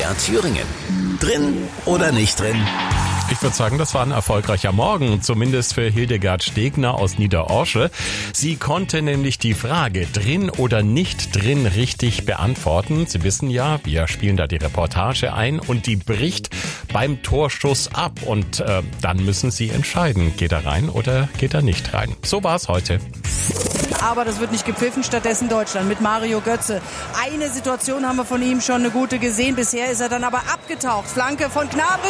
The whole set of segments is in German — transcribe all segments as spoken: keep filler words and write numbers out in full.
R Thüringen. Drin oder nicht drin? Ich würde sagen, das war ein erfolgreicher Morgen, zumindest für Hildegard Stegner aus Niederorsche. Sie konnte nämlich die Frage drin oder nicht drin richtig beantworten. Sie wissen ja, wir spielen da die Reportage ein und die bricht beim Torschuss ab. Und äh, dann müssen Sie entscheiden, geht er rein oder geht er nicht rein. So war es heute. Aber das wird nicht gepfiffen, stattdessen Deutschland mit Mario Götze. Eine Situation haben wir von ihm schon eine gute gesehen. Bisher ist er dann aber abgetaucht. Flanke von Gnabry.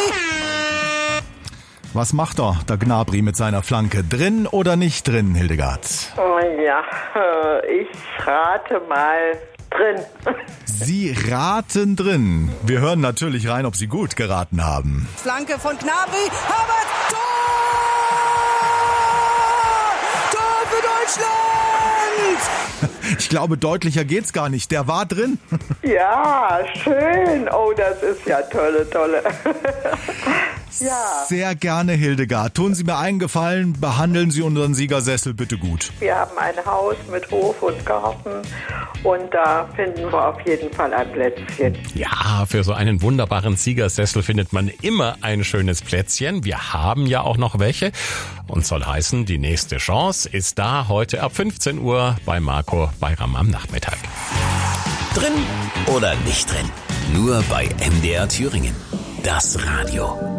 Was macht er, der Gnabry mit seiner Flanke? Drin oder nicht drin, Hildegard? Ja, ich rate mal drin. Sie raten drin. Wir hören natürlich rein, ob Sie gut geraten haben. Flanke von Gnabry. Havertz. Tor! Tor für Deutschland! Ich glaube, deutlicher geht's gar nicht. Der war drin. Ja, schön. Oh, das ist ja tolle, tolle. Ja. Sehr gerne, Hildegard. Tun Sie mir einen Gefallen, behandeln Sie unseren Siegersessel bitte gut. Wir haben ein Haus mit Hof und Garten und da finden wir auf jeden Fall ein Plätzchen. Ja, für so einen wunderbaren Siegersessel findet man immer ein schönes Plätzchen. Wir haben ja auch noch welche und soll heißen, die nächste Chance ist da heute ab fünfzehn Uhr bei Marco Bayram am Nachmittag. Drin oder nicht drin? Nur bei M D R Thüringen. Das Radio.